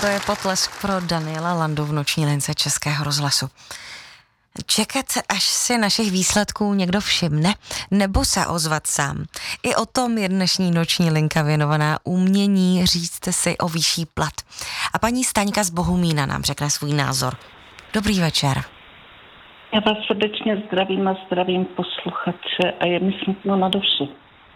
To je potlesk pro Daniela Landu v noční lince Českého rozhlasu. Čekat, až si našich výsledků někdo všimne, nebo se ozvat sám. I o tom je dnešní noční linka věnovaná umění říct si o vyšší plat. A paní Staňka z Bohumína nám řekne svůj názor. Dobrý večer. Já vás srdečně zdravím a zdravím posluchače a je mi smutno na duši.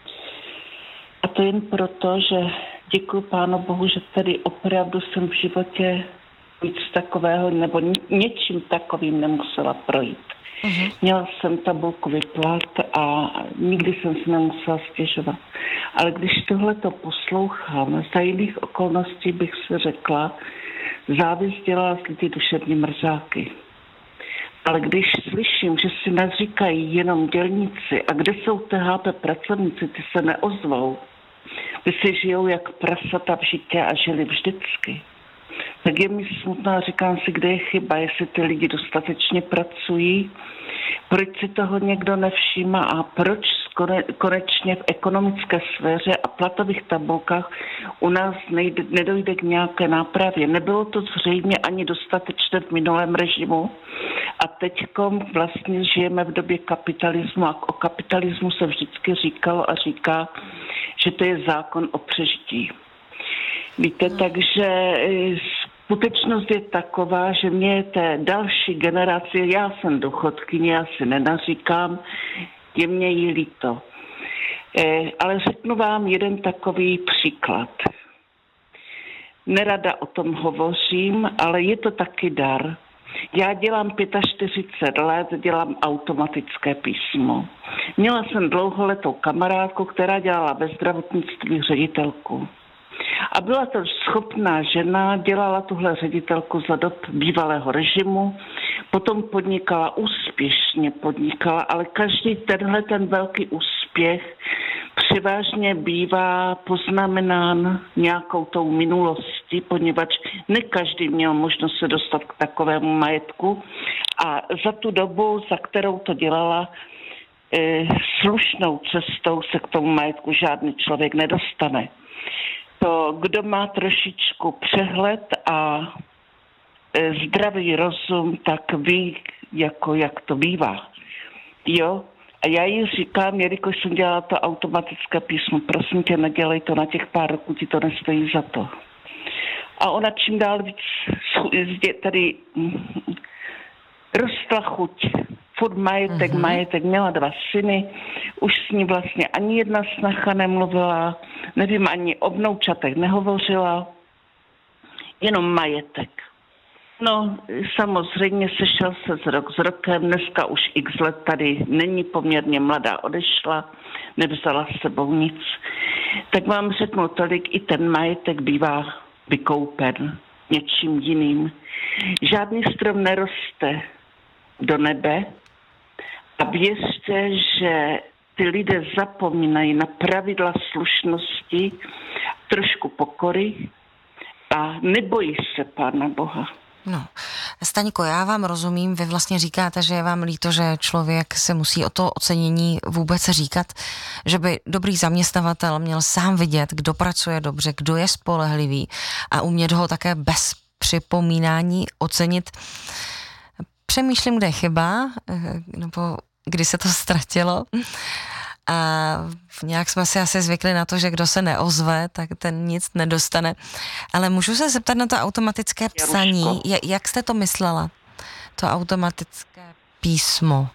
A to jen proto, že děkuji Pánu Bohu, že tady opravdu jsem v životě nic takového nebo něčím takovým nemusela projít. Měla jsem tabulku vyplat a nikdy jsem si nemusela stěžovat. Ale když tohleto poslouchám, za jiných okolností bych si řekla, závist dělá z lidí duševní mrzáky. Ale když slyším, že si naříkají jenom dělníci a kde jsou THP pracovníci, ty se neozvou, ty si žijou jak prasata v žitě a žili vždycky, tak je mi smutná a říkám si, kde je chyba, jestli ty lidi dostatečně pracují, proč si toho někdo nevšímá a proč konečně v ekonomické sféře a platových tabulkách u nás nedojde k nějaké nápravě. Nebylo to zřejmě ani dostatečné v minulém režimu a teďkom vlastně žijeme v době kapitalismu a o kapitalismu se vždycky říkalo a říká, že to je zákon o přežití. Víte, takže skutečnost je taková, že mě té další generaci, já jsem důchodkyně, já si nenaříkám, je mě jí líto. Ale řeknu vám jeden takový příklad. Nerada o tom hovořím, ale je to taky dar. Já dělám 45 let, dělám automatické písmo. Měla jsem dlouholetou kamarádku, která dělala ve zdravotnictví ředitelku. A byla to schopná žena, dělala tuhle ředitelku za dob bývalého režimu, potom úspěšně podnikala, ale každý ten velký úspěch převážně bývá poznamenán nějakou tou minulostí, poněvadž ne každý měl možnost se dostat k takovému majetku a za tu dobu, za kterou to dělala, slušnou cestou se k tomu majetku žádný člověk nedostane. To, kdo má trošičku přehled a zdravý rozum, tak ví, jak to bývá. Jo? A já jí říkám, jelikož jsem dělala to automatické písmo, prosím tě, nedělej to na těch pár roků, ti to nestojí za to. A ona čím dál víc tady rostla chuť. Furt majetek, měla 2 syny, už s ní vlastně ani jedna snacha nemluvila, nevím, ani o vnoučatech nehovořila, jenom majetek. No, samozřejmě sešel se rok s rokem, dneska už x let tady není, poměrně mladá, odešla, nevzala s sebou nic. Tak vám řeknu tolik, i ten majetek bývá vykoupen něčím jiným. Žádný strom neroste do nebe a věřte, že ty lidé zapomínají na pravidla slušnosti, trošku pokory a nebojí se Pána Boha. No, Staňko, já vám rozumím, vy vlastně říkáte, že je vám líto, že člověk se musí o to ocenění vůbec říkat, že by dobrý zaměstnavatel měl sám vidět, kdo pracuje dobře, kdo je spolehlivý a umět ho také bez připomínání ocenit. Přemýšlím, kde je chyba, nebo kdy se to ztratilo. A nějak jsme si asi zvykli na to, že kdo se neozve, tak ten nic nedostane. Ale můžu se zeptat na to automatické psaní. Jak jste to myslela? To automatické písmo.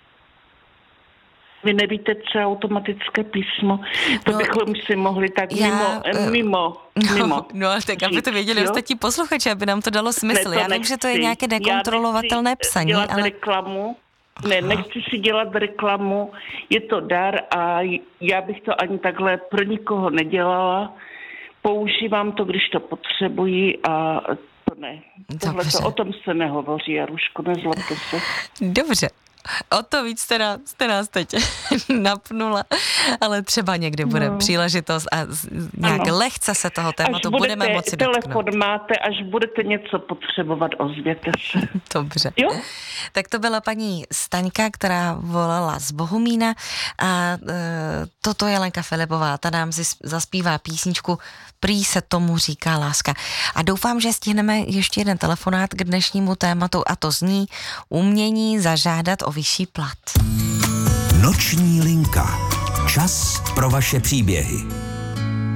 Vy nevíte, co je automatické písmo? To bychom si mohli tak mimo. No, ale tak aby to věděli ostatní posluchači, aby nám to dalo smysl. Já vím, že to je nějaké nekontrolovatelné psaní, ale... reklamu. Ne, nechci si dělat reklamu, je to dar a já bych to ani takhle pro nikoho nedělala. Používám to, když to potřebuji a to ne. O tom se nehovoří, Jaruško, nezlobte se. Dobře. O to víc jste nás teď napnula, ale třeba někdy bude příležitost a nějak lehce se toho tématu budeme moci dotknout. Telefon máte, až budete něco potřebovat, ozvěte se. Dobře. Jo? Tak to byla paní Staňka, která volala z Bohumína a toto je Lenka Filipová, ta nám zaspívá písničku Prý se tomu říká láska. A doufám, že stihneme ještě jeden telefonát k dnešnímu tématu a to zní umění zažádat o vyšší plat. Noční linka. Čas pro vaše příběhy.